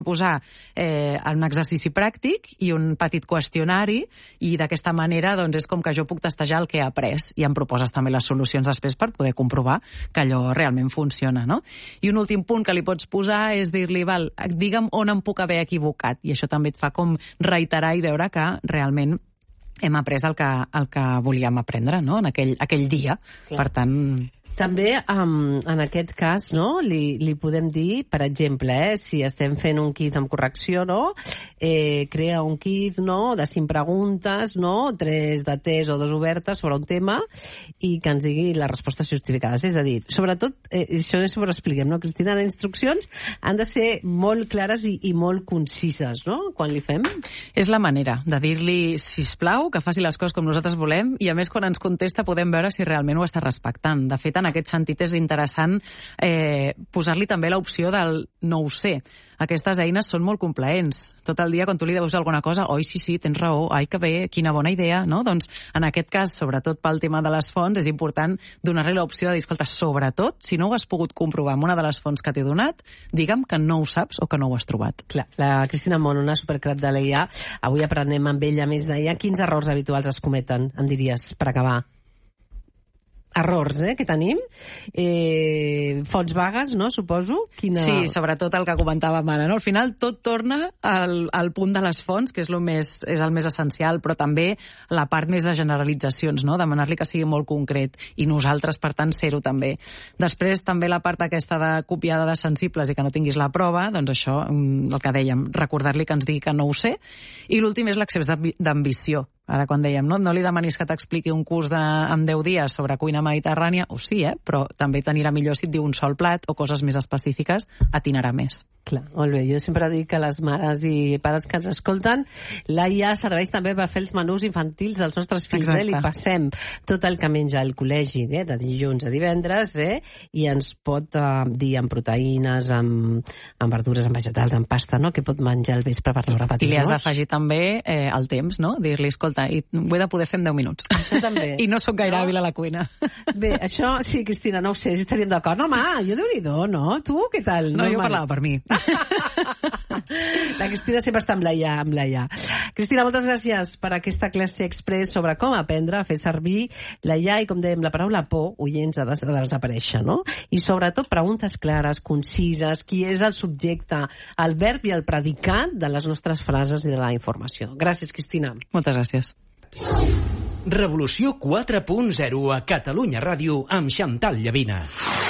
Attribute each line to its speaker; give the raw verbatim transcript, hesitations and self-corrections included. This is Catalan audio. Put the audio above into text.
Speaker 1: posar eh, un exercici pràctic i un petit qüestionari, i d'aquesta manera doncs, és com que jo puc testejar el que he après i em proposes també les solucions després per poder comprovar que allò realment funciona, no? I un últim punt que li pots posar és dir-li, val, digue'm on em puc haver equivocat, i això també et fa com reiterar i veure que realment hem après el que, el que volíem aprendre, no?, en aquell, aquell dia. Clar. Per tant...
Speaker 2: També, um, en aquest cas, no, li, li podem dir, per exemple, eh, si estem fent un quiz amb correcció, no, eh, crea un quiz, no, de cinc preguntes, no, tres de test o dos obertes sobre un tema, i que ens digui les respostes justificades. És a dir, sobretot, eh, això és sobre expliquem, no, Cristina, les instruccions han de ser molt clares i, i molt concises, no?, quan li fem.
Speaker 1: És la manera de dir-li, sisplau, que faci les coses com nosaltres volem, i a més quan ens contesta podem veure si realment ho està respectant. De fet, en aquest sentit és interessant eh, posar-li també l'opció del no ho sé. Aquestes eines són molt complaents. Tot el dia, quan tu li deus alguna cosa, oi, sí, sí, tens raó, ai, que bé, quina bona idea, no? Doncs, en aquest cas, sobretot pel tema de les fonts, és important donar-li l'opció de dir, escolta, sobretot, si no ho has pogut comprovar amb una de les fonts que t'he donat, digue'm que no ho saps o que no ho has trobat.
Speaker 2: Clar, la Cristina Mont, una supercrat de l'A I A, avui aprenem amb ella més d'A I A. Quins errors habituals es cometen, em diries, per acabar? Errors, eh, que tenim. Eh, fonts vagues, no?, suposo. Quina...
Speaker 1: Sí, sobretot el que comentàvem ara, no? Al final tot torna al, al punt de les fonts, que és, lo més, és el més essencial, però també la part més de generalitzacions, no? Demanar-li que sigui molt concret, i nosaltres, per tant, ser-ho també. Després, també la part aquesta de copiar dades sensibles i que no tinguis la prova, doncs això, el que dèiem, recordar-li que ens digui que no ho sé. I l'últim és l'accés d'ambició. Ara quan dèiem, no, no li demanis que t'expliqui un curs de, en deu dies sobre cuina mediterrània, o sí, eh? Però també t'anirà millor si et diu un sol plat o coses més específiques, atinarà més.
Speaker 2: Clar, molt bé. Jo sempre dic que les mares i pares que ens escolten, l'A I A serveix també per fer els menús infantils dels nostres fills. Eh? Li passem tot el que menja al col·legi, eh? De dilluns a divendres, eh? I ens pot eh, dir amb proteïnes, amb, amb verdures, amb vegetals, amb pasta, no?, que pot menjar al vespre per no repetir.
Speaker 1: I li has d'afegir també eh, el temps, no? Dir-li, escolta, i ho he de poder fer en deu minuts.
Speaker 2: Això també.
Speaker 1: I no sóc gaire no? hàbil a la cuina.
Speaker 2: Bé, això sí, Cristina, no ho sé, si estaríem d'acord. No, home, jo Déu-n'hi-do, no? Tu, què tal?
Speaker 1: No, no jo parlava per mi.
Speaker 2: La Cristina sempre està amb la I A, amb la I A. Cristina, moltes gràcies per aquesta classe express sobre com aprendre a fer servir la I A i, com dèiem, la paraula por, oients, ha de desaparèixer, no? I sobretot preguntes clares, concises, qui és el subjecte, el verb i el predicat de les nostres frases i de la informació. Gràcies, Cristina.
Speaker 1: Moltes gràcies.
Speaker 3: Revolució quatre punt zero a Catalunya Ràdio amb Xantal Llavina.